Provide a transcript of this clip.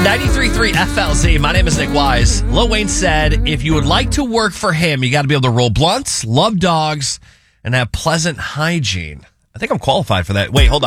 93.3 FLZ. My name is Nick Wise. Lil Wayne said, if you would like to work for him, you got to be able to roll blunts, love dogs, and have pleasant hygiene. I think I'm qualified for that. Wait, hold on.